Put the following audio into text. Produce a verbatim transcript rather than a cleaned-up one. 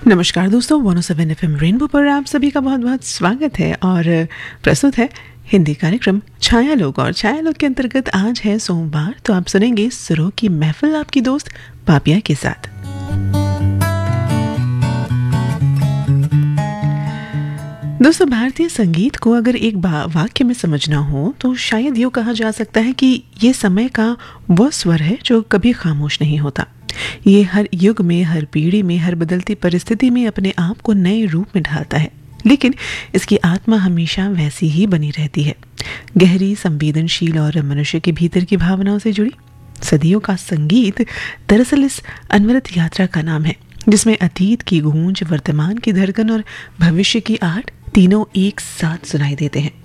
नमस्कार दोस्तों, one O seven F M rainbow पर आप सभी का बहुत बहुत स्वागत है और प्रस्तुत है हिंदी कार्यक्रम छाया लोग। और छाया लोग के अंतर्गत आज है सोमवार, तो आप सुनेंगे सुरों की महफिल आपकी दोस्त पापिया के साथ। दोस्तों, भारतीय संगीत को अगर एक वाक्य में समझना हो तो शायद यूँ कहा जा सकता है कि ये समय का वह स्वर है जो कभी खामोश नहीं होता। ये हर युग में, हर पीढ़ी में, हर बदलती परिस्थिति में अपने आप को नए रूप में ढालता है, लेकिन इसकी आत्मा हमेशा वैसी ही बनी रहती है, गहरी, संवेदनशील और मनुष्य के भीतर की भावनाओं से जुड़ी। सदियों का संगीत दरअसल इस अनवरत यात्रा का नाम है, जिसमें अतीत की गूंज, वर्तमान की धड़कन और भविष्य की आहट तीनों एक साथ सुनाई देते हैं।